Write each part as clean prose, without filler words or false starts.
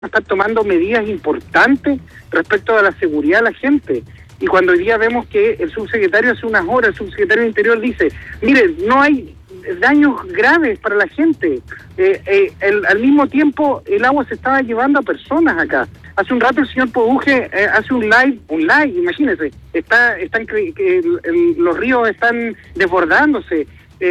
estar tomando medidas importantes respecto a la seguridad de la gente. Y cuando hoy día vemos que el subsecretario hace unas horas, el subsecretario de Interior dice, miren, no hay daños graves para la gente. Al mismo tiempo, el agua se estaba llevando a personas acá. Hace un rato el señor Poduje hace un live, imagínense, los ríos están desbordándose,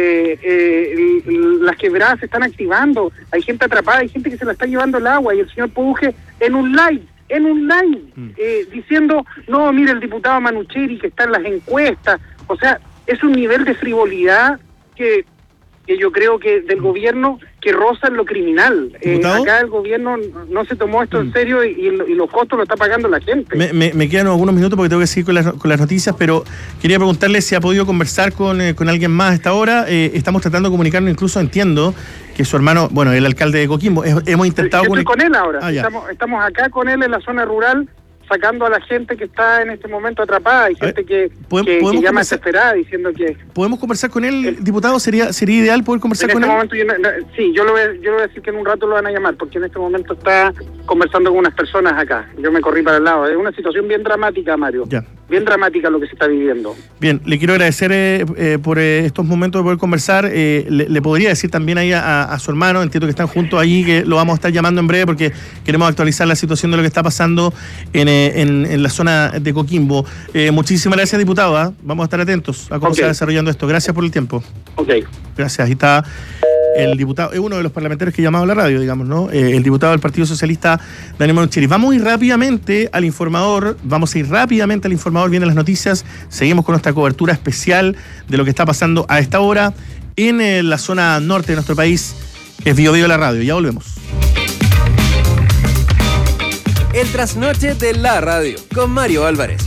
las quebradas se están activando, hay gente atrapada, hay gente que se la está llevando el agua, y el señor Poduje en un live, diciendo, no, mire el diputado Manucheri que está en las encuestas. O sea, es un nivel de frivolidad que yo creo que del gobierno que roza en lo criminal. Acá el gobierno no se tomó esto en serio y los costos lo está pagando la gente. Me quedan algunos minutos porque tengo que seguir con las noticias, pero quería preguntarle si ha podido conversar con alguien más a esta hora. Estamos tratando de comunicarnos, incluso entiendo que su hermano, bueno, el alcalde de Coquimbo, hemos intentado... Yo estoy con él ahora, estamos acá con él en la zona rural, sacando a la gente que está en este momento atrapada. Hay gente que llama desesperada diciendo que... ¿Podemos conversar con él, diputado? ¿Sería ideal poder conversar con él? Momento yo le voy a decir que en un rato lo van a llamar, porque en este momento está conversando con unas personas acá. Yo me corrí para el lado. Es una situación bien dramática, Mario. Ya. Bien dramática lo que se está viviendo. Bien, le quiero agradecer por estos momentos de poder conversar. Le podría decir también ahí a su hermano, entiendo que están juntos ahí, que lo vamos a estar llamando en breve porque queremos actualizar la situación de lo que está pasando en la zona de Coquimbo. Muchísimas gracias, diputado. Vamos a estar atentos a cómo se va desarrollando esto. Gracias por el tiempo. Ok. Gracias. Ahí está el diputado, es uno de los parlamentarios que llamaba a la radio, digamos, ¿no? El diputado del Partido Socialista, Daniel Manucheri. Vamos a ir rápidamente al informador, vienen las noticias, seguimos con nuestra cobertura especial de lo que está pasando a esta hora en la zona norte de nuestro país. Es Bio Bio la radio, ya volvemos. El trasnoche de la radio, con Mario Álvarez.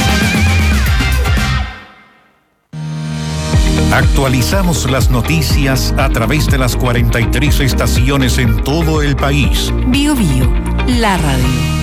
Actualizamos las noticias a través de las 43 estaciones en todo el país. Bio Bio, la radio.